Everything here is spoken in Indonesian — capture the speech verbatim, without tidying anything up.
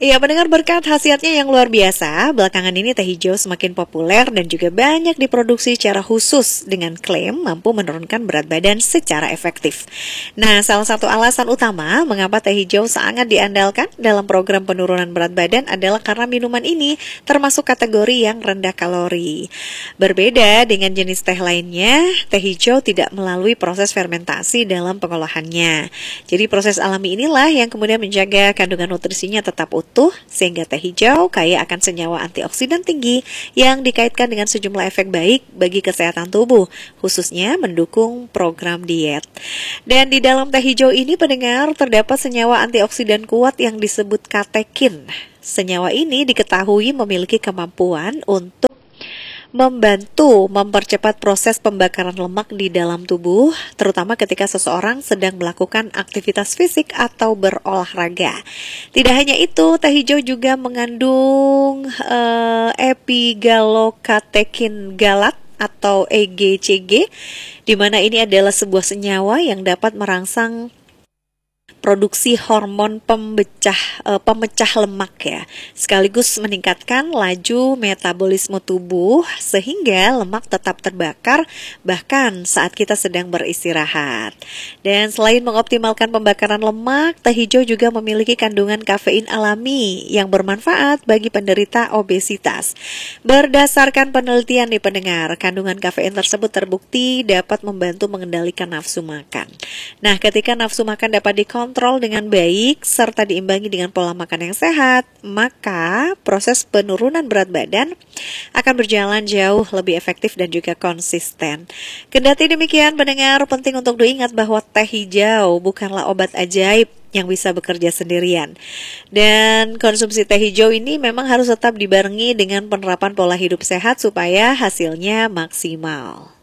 Iya, pendengar, berkat khasiatnya yang luar biasa, belakangan ini teh hijau semakin populer dan juga banyak diproduksi secara khusus dengan klaim mampu menurunkan berat badan secara efektif. Nah, salah satu alasan utama mengapa teh hijau sangat diandalkan dalam program penurunan berat badan adalah karena minuman ini termasuk kategori yang rendah kalori. Berbeda dengan jenis teh lainnya, teh hijau tidak melalui proses fermentasi dalam pengolahannya. Jadi proses alami inilah yang kemudian menjaga kandungan nutrisinya tetap utuh, sehingga teh hijau kaya akan senyawa antioksidan tinggi yang dikaitkan dengan sejumlah efek baik bagi kesehatan tubuh, khususnya mendukung program diet. Dan di dalam teh hijau ini, pendengar, terdapat senyawa antioksidan kuat yang disebut katekin. Senyawa ini diketahui memiliki kemampuan untuk membantu mempercepat proses pembakaran lemak di dalam tubuh, terutama ketika seseorang sedang melakukan aktivitas fisik atau berolahraga. Tidak hanya itu, teh hijau juga mengandung uh, epigalokatekin galat atau E G C G, di mana ini adalah sebuah senyawa yang dapat merangsang produksi hormon pemecah e, pemecah lemak ya, sekaligus meningkatkan laju metabolisme tubuh sehingga lemak tetap terbakar bahkan saat kita sedang beristirahat. Dan selain mengoptimalkan pembakaran lemak, teh hijau juga memiliki kandungan kafein alami yang bermanfaat bagi penderita obesitas. Berdasarkan penelitian nih pendengar, kandungan kafein tersebut terbukti dapat membantu mengendalikan nafsu makan. Nah, ketika nafsu makan dapat dikontrol kontrol dengan baik serta diimbangi dengan pola makan yang sehat, maka proses penurunan berat badan akan berjalan jauh lebih efektif dan juga konsisten. Kendati demikian, pendengar, penting untuk diingat bahwa teh hijau bukanlah obat ajaib yang bisa bekerja sendirian. Dan konsumsi teh hijau ini memang harus tetap dibarengi dengan penerapan pola hidup sehat supaya hasilnya maksimal.